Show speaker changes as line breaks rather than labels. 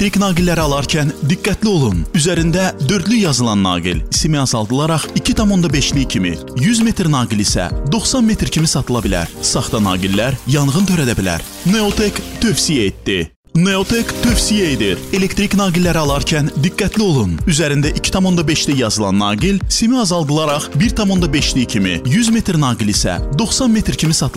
Elektrik naqilləri alarkən diqqətli olun. Üzərində dördlü yazılan naqil simi azaldılaraq 2,5'lik kimi, 100 metr naqil isə 90 metr kimi satıla bilər. Saxta naqillər yanğın törədə bilər. Neotek tövsiyə etdi. Neotek tövsiyə edir. Elektrik naqilləri alarkən diqqətli olun. Üzərində 2,5'lik yazılan naqil simi azaldılaraq 1,5'lik kimi, 100 metr naqil isə 90 metr kimi satıla bilər.